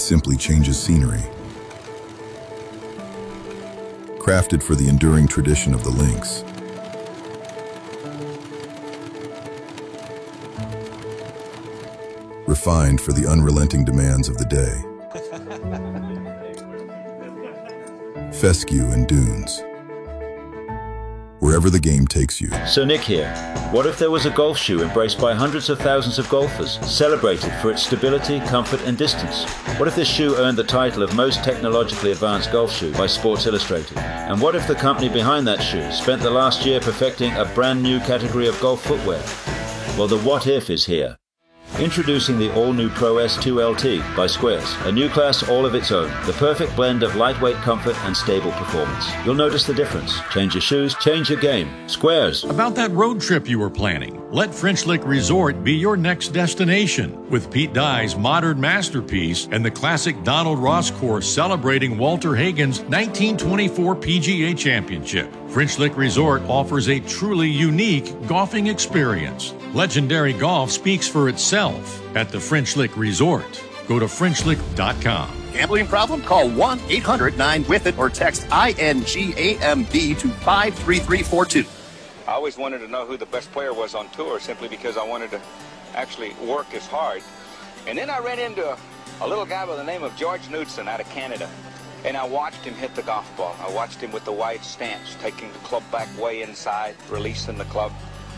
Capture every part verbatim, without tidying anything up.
simply changes scenery. Crafted for the enduring tradition of the links. Refined for the unrelenting demands of the day. Fescue and dunes. Wherever the game takes you. So Nick here. What if there was a golf shoe embraced by hundreds of thousands of golfers, celebrated for its stability, comfort and distance? What if this shoe earned the title of most technologically advanced golf shoe by Sports Illustrated? And what if the company behind that shoe spent the last year perfecting a brand new category of golf footwear? Well, the what if is here. Introducing the all-new Pro S two L T by Squares, a new class all of its own, the perfect blend of lightweight comfort and stable performance. You'll notice the difference. Change your shoes, change your game. Squares. About that road trip you were planning, let French Lick Resort be your next destination. With Pete Dye's modern masterpiece and the classic Donald Ross course celebrating Walter Hagen's nineteen twenty-four P G A Championship, French Lick Resort offers a truly unique golfing experience. Legendary golf speaks for itself at the French Lick Resort. Go to French Lick dot com. Gambling problem? Call one eight hundred nine with it or text I N G A M B to five three three four two. I always wanted to know who the best player was on tour simply because I wanted to actually work as hard. And then I ran into a, a little guy by the name of George Knudson out of Canada. And I watched him hit the golf ball. I watched him with the wide stance, taking the club back way inside, releasing the club.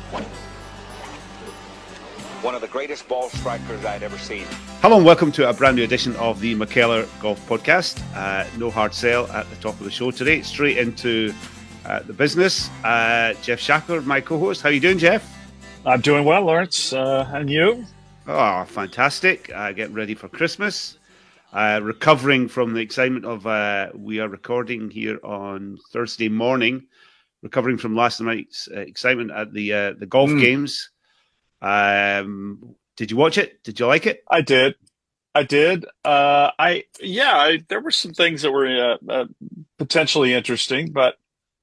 One of the greatest ball strikers I'd ever seen. Hello and welcome to a brand new edition of the Mackellar Golf Podcast. Uh, no hard sell at the top of the show today. Straight into uh, the business. Uh, Jeff Shackler, my co-host. How are you doing, Jeff? I'm doing well, Lawrence. Uh, and you? Oh, fantastic. Uh, getting ready for Christmas. Uh, recovering from the excitement of, uh, we are recording here on Thursday morning. Recovering from last night's uh, excitement at the uh, the golf mm. games. Um, did you watch it? Did you like it? I did. I did. Uh, I yeah. I, there were some things that were uh, uh, potentially interesting, but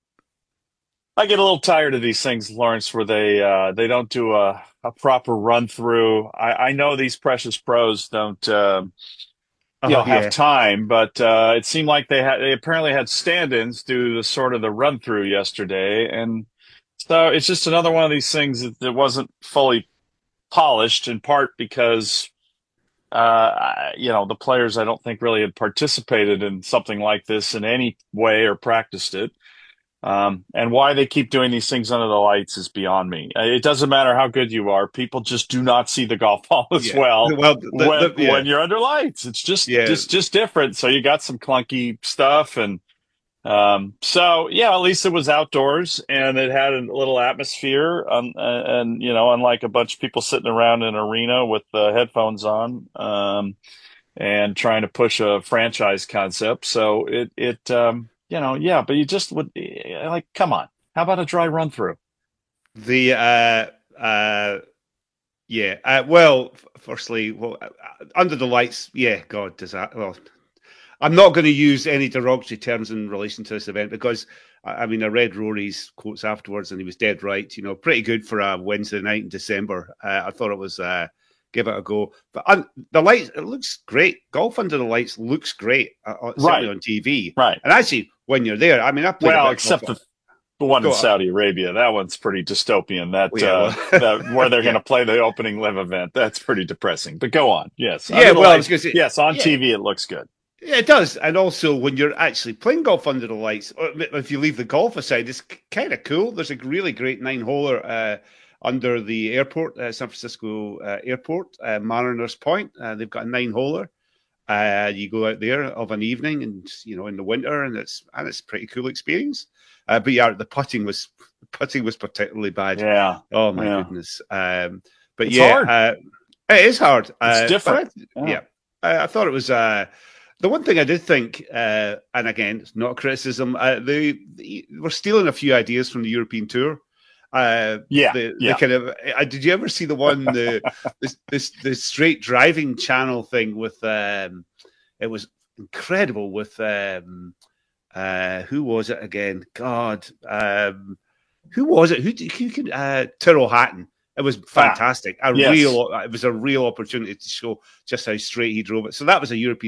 I get a little tired of these things, Lawrence, where they uh, they don't do a, a proper run through. I, I know these precious pros don't uh, you know oh, yeah. have time, but uh, it seemed like they had they apparently had stand-ins do the sort of the run through yesterday, and so it's just another one of these things that, that wasn't fully polished, in part because, uh, you know, the players I don't think really had participated in something like this in any way or practiced it. Um, and why they keep doing these things under the lights is beyond me. It doesn't matter how good you are. People just do not see the golf ball as yeah. well, well the, when, the, yeah. when you're under lights. It's just, yeah. just, just different. So you got some clunky stuff and, Um, so yeah, at least it was outdoors and it had a little atmosphere. Um, and, you know, unlike a bunch of people sitting around in an arena with the headphones on, um, and trying to push a franchise concept. So it, it, um, you know, yeah, but you just would like, come on, how about a dry run through? The, uh, uh, yeah, uh, well, firstly, well, uh, under the lights. Yeah. God, does that, well, I'm not going to use any derogatory terms in relation to this event because, I mean, I read Rory's quotes afterwards and he was dead right. You know, pretty good for a Wednesday night in December. Uh, I thought it was, uh, give it a go. But un- the lights, it looks great. Golf under the lights looks great, uh, certainly right. on T V. Right. And actually, when you're there, I mean, I played well, a except golf. the, the one go in on. Saudi Arabia. That one's pretty dystopian. That, well, yeah, uh, well. that where they're yeah. going to play the opening live event. That's pretty depressing. But go on. Yes. Yeah. Well, lights, I was going to say, yes, on yeah. T V it looks good. Yeah, it does. And also, when you're actually playing golf under the lights, if you leave the golf aside, it's kind of cool. There's a really great nine-holer uh, under the airport, uh, San Francisco uh, airport, uh, Mariners Point. Uh, they've got a nine-holer. Uh, you go out there of an evening, and you know, in the winter, and it's and it's a pretty cool experience. Uh, but yeah, the putting was putting was particularly bad. Yeah. Oh my yeah. goodness. Um, but it's yeah, hard. Uh, it is hard. It's uh, different. I, yeah. yeah, I, I thought it was. Uh, The one thing I did think, uh, and again, it's not a criticism, uh, they, they were stealing a few ideas from the European Tour. Uh, yeah, the, yeah. the kind of. Uh, did you ever see the one the this this the straight driving channel thing with? Um, it was incredible with. Um, uh, who was it again? God, um, who was it? Who who could? Uh, Tyrrell Hatton. It was fantastic. A yes. real. It was a real opportunity to show just how straight he drove it. So that was a European